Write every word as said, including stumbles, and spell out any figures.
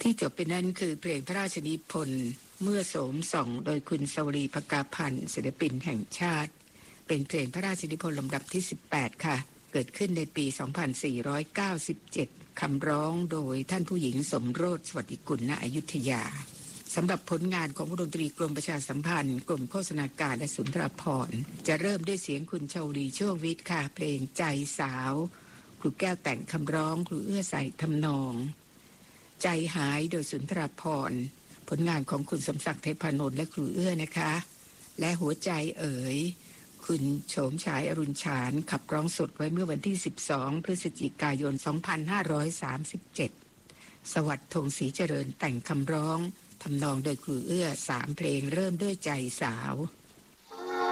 ที่จบไปนั้นคือเพลงพระราชนิพนธ์เมื่อโสมส่องโดยคุณสวรีภกาพันธ์ศิลปินแห่งชาติเป็นเพลงพระราชนิพนธ์ลำดับที่สิบแปดค่ะเกิดขึ้นในปี สองพันสี่ร้อยเก้าสิบเจ็ด คำร้องโดยท่านผู้หญิงสมโรสสวัสดิกุลณอยุธยาสำหรับผลงานของวงดนตรีกรมประชาสัมพันธ์กรมโฆษณาการและสุนทรภรณ์จะเริ่มด้วยเสียงคุณชวลีโชควิทย์ค่ะเพลงใจสาวครูแก้วแต่งคำร้องครูเอื้อใส่ทำนองใจหายโดยสุนทรภรณ์ผลงานของคุณสมศักดิ์เทพานนท์และครูเอื้อนะคะและหัวใจเอ๋ยคุณโฉมฉายอรุณฉานขับร้องสดไว้เมื่อวันที่สิบสองพฤศจิกายนสองพันห้าร้อยสามสิบเจ็ดสวัสดิ์ธงศรีเจริญแต่งคำร้องทำนองโดยครูเอื้อสามเพลงเริ่มด้วยใจสาว